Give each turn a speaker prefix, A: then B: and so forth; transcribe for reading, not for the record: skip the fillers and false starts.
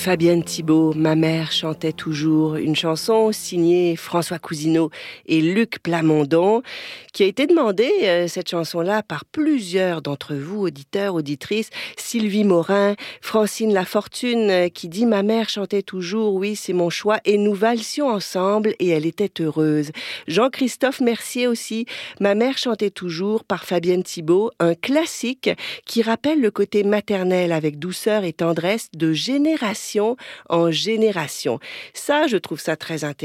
A: Fabienne Thibault, Ma mère chantait toujours, une chanson signée François Cousineau et Luc Plamondon, qui a été demandée, cette chanson-là, par plusieurs d'entre vous, auditeurs, auditrices. Sylvie Morin, Francine Lafortune, qui dit « Ma mère chantait toujours, oui, c'est mon choix, et nous valsions ensemble, et elle était heureuse ». Jean-Christophe Mercier aussi, « Ma mère chantait toujours » par Fabienne Thibault, un classique qui rappelle le côté maternel avec douceur et tendresse de génération en génération. Ça, je trouve ça très intéressant.